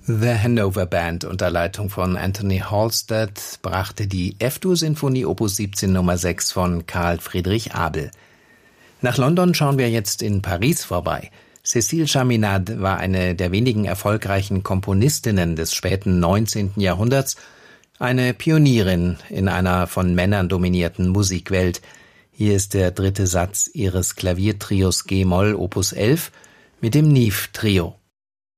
The Hanover Band unter Leitung von Anthony Halstead brachte die F-Dur-Sinfonie Opus 17 Nummer 6 von Carl Friedrich Abel. Nach London schauen wir jetzt in Paris vorbei. Cécile Chaminade war eine der wenigen erfolgreichen Komponistinnen des späten 19. Jahrhunderts, eine Pionierin in einer von Männern dominierten Musikwelt. Hier ist der dritte Satz ihres Klaviertrios G-Moll Opus 11 mit dem Neve-Trio.